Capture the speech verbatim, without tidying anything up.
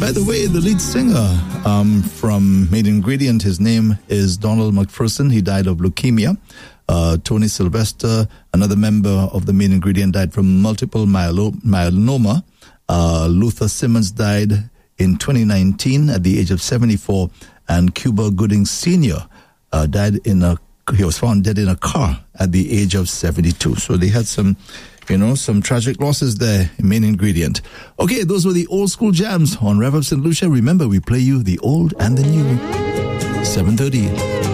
by the way, the lead singer um, from Main Ingredient, his name is Donald McPherson. He died of leukemia. Uh, Tony Sylvester, another member of the Main Ingredient, died from multiple myelo- myeloma. Uh, Luther Simmons died in twenty nineteen at the age of seventy-four. And Cuba Gooding Senior uh, died in a, he was found dead in a car at the age of seventy-two. So they had some, you know, some tragic losses there, Main Ingredient. Okay, those were the old school jams on Rev Up Saint Lucia. Remember, we play you the old and the new. seven thirty.